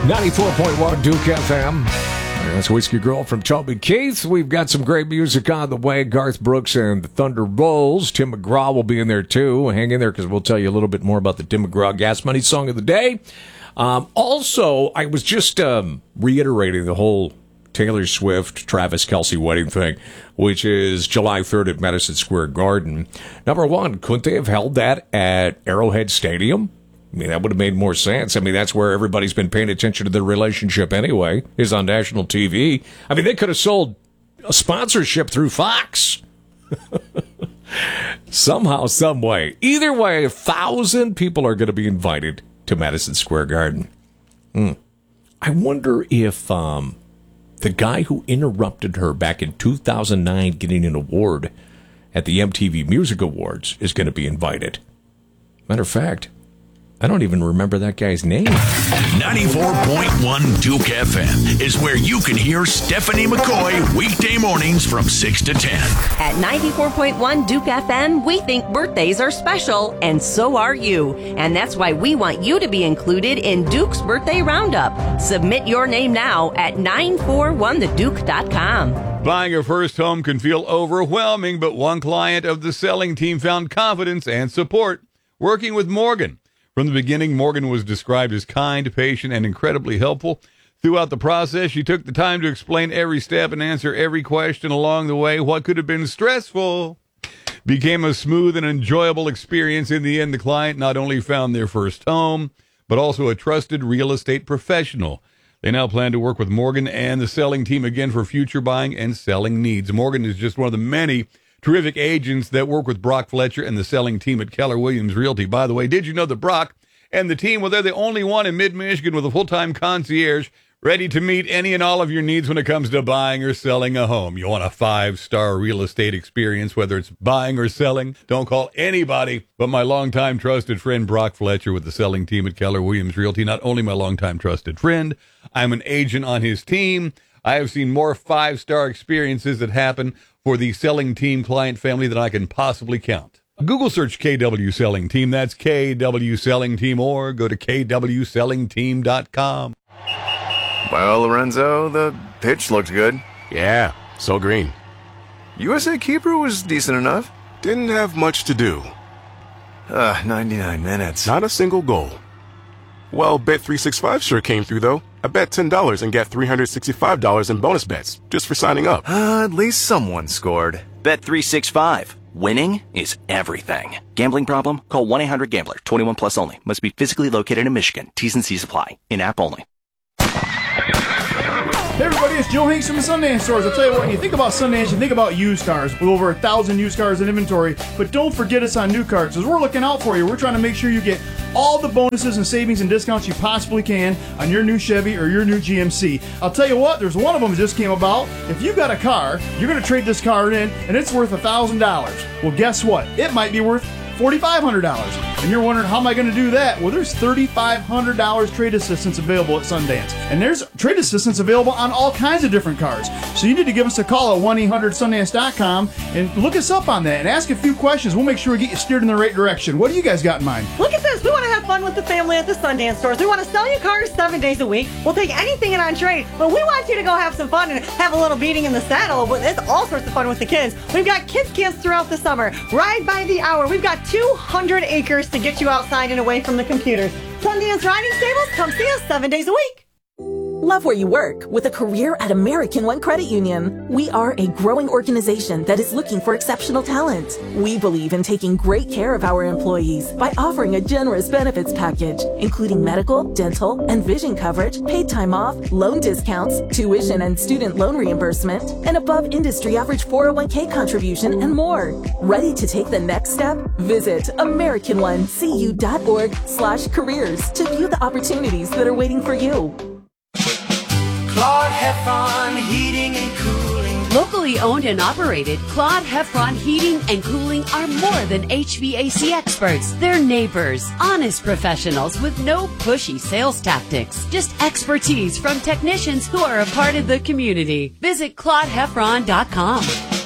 94.1 Duke FM. That's Whiskey Girl from Toby Keith. We've got some great music on the way. Garth Brooks and the Thunderbolts. Tim McGraw will be in there, too. Hang in there because we'll tell you a little bit more about the Tim McGraw Gas Money Song of the Day. Also, I was just reiterating the whole Taylor Swift, Travis Kelce wedding thing, which is July 3rd at Madison Square Garden. Number one, couldn't they have held that at Arrowhead Stadium? I mean, that would have made more sense. I mean, that's where everybody's been paying attention to their relationship anyway, is on national TV. I mean, they could have sold a sponsorship through Fox. Somehow, some way. Either way, 1,000 people are going to be invited to Madison Square Garden. I wonder if the guy who interrupted her back in 2009 getting an award at the MTV Music Awards is going to be invited. Matter of fact, I don't even remember that guy's name. 94.1 Duke FM is where you can hear Stephanie McCoy weekday mornings from 6 to 10. At 94.1 Duke FM, we think birthdays are special, and so are you. And that's why we want you to be included in Duke's Birthday Roundup. Submit your name now at 941theduke.com. Buying your first home can feel overwhelming, but one client of the selling team found confidence and support working with Morgan. From the beginning, Morgan was described as kind, patient, and incredibly helpful. Throughout the process, she took the time to explain every step and answer every question along the way. What could have been stressful became a smooth and enjoyable experience. In the end, the client not only found their first home, but also a trusted real estate professional. They now plan to work with Morgan and the selling team again for future buying and selling needs. Morgan is just one of the many terrific agents that work with Brock Fletcher and the selling team at Keller Williams Realty. By the way, did you know that Brock and the team, well, they're the only one in mid-Michigan with a full-time concierge ready to meet any and all of your needs when it comes to buying or selling a home. You want a 5-star real estate experience, whether it's buying or selling? Don't call anybody but my longtime trusted friend Brock Fletcher with the selling team at Keller Williams Realty. Not only my longtime trusted friend, I'm an agent on his team. I have seen more 5-star experiences that happen for the selling team client family than I can possibly count. Google search KW Selling Team. That's KW Selling Team, or go to kwsellingteam.com. Well, Lorenzo, the pitch looked good. Yeah, so green. USA Keeper was decent enough. Didn't have much to do. 99 minutes. Not a single goal. Well, Bet365 sure came through, though. I bet $10 and got $365 in bonus bets just for signing up. At least someone scored. Bet365. Winning is everything. Gambling problem? Call 1-800-GAMBLER. 21 plus only. Must be physically located in Michigan. T's and C's apply. In-app only. Hey everybody, it's Joe Hanks from the Sundance Stores. I'll tell you what, when you think about Sundance, you think about used cars with over 1,000 used cars in inventory. But don't forget us on new cars, because we're looking out for you. We're trying to make sure you get all the bonuses and savings and discounts you possibly can on your new Chevy or your new GMC. I'll tell you what, there's one of them that just came about. If you've got a car, you're going to trade this car in, and it's worth $1,000. Well, guess what? It might be worth $4,500. And you're wondering, how am I going to do that? Well, there's $3,500 trade assistance available at Sundance. And there's trade assistance available on all kinds of different cars. So you need to give us a call at 1-800-Sundance.com and look us up on that and ask a few questions. We'll make sure we get you steered in the right direction. What do you guys got in mind? Look at this. We want to have fun with the family at the Sundance Stores. We want to sell you cars 7 days a week. We'll take anything in on trade, but we want you to go have some fun and have a little beating in the saddle. It's all sorts of fun with the kids. We've got kids camps throughout the summer. Ride by the hour. We've got 200 acres to get you outside and away from the computers. Sundance Riding Stables, come see us 7 days a week. Love where you work with a career at American One Credit Union. We are a growing organization that is looking for exceptional talent. We believe in taking great care of our employees by offering a generous benefits package, including medical, dental, and vision coverage, paid time off, loan discounts, tuition and student loan reimbursement, and above industry average 401k contribution, and more. Ready to take the next step? Visit AmericanOneCU.org/careers to view the opportunities that are waiting for you. Claude Heffron Heating and Cooling. Locally owned and operated, Claude Heffron Heating and Cooling are more than HVAC experts. They're neighbors, honest professionals with no pushy sales tactics. Just expertise from technicians who are a part of the community. Visit ClaudeHeffron.com.